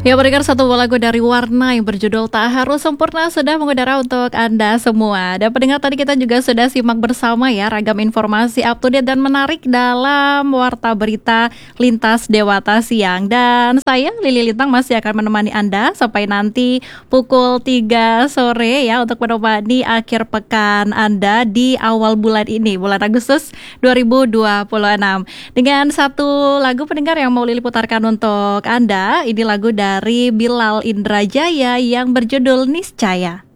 Ya, pendengar, satu buah lagu dari Warna yang berjudul Tak Harus Sempurna sudah mengudara untuk Anda semua. Dan pendengar, tadi kita juga sudah simak bersama ya ragam informasi up to date dan menarik dalam Warta Berita Lintas Dewata Siang. Dan saya Lili Lintang masih akan menemani Anda sampai nanti pukul 3 sore ya untuk menemani akhir pekan Anda di awal bulan ini, bulan Agustus 2026. Dengan satu lagu pendengar yang mau Lili putarkan untuk Anda, ini lagu dari Bilal Indrajaya yang berjudul Niscaya.